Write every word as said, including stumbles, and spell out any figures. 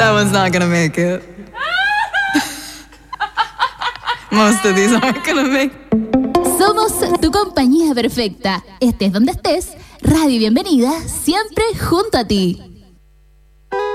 That one's not gonna make it. Most of these aren't gonna make it. Somos tu compañía perfecta. Estés donde estés, Radio Bienvenida, siempre junto a ti.